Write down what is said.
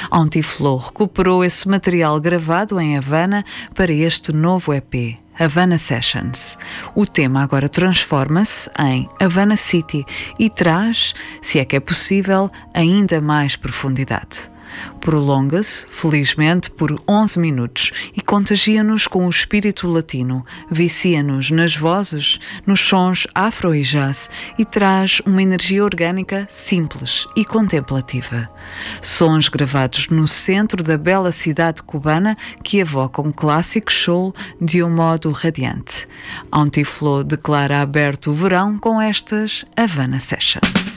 Anti-Flow recuperou esse material gravado em Havana para este novo EP, Havana Sessions. O tema agora transforma-se em Havana City e traz, se é que é possível, ainda mais profundidade. Prolonga-se, felizmente, por 11 minutos e contagia-nos com o espírito latino, vicia-nos nas vozes, nos sons afro e jazz e traz uma energia orgânica simples e contemplativa. Sons gravados no centro da bela cidade cubana que evocam clássico soul de um modo radiante. Anti-Flow declara aberto o verão com estas Havana Sessions.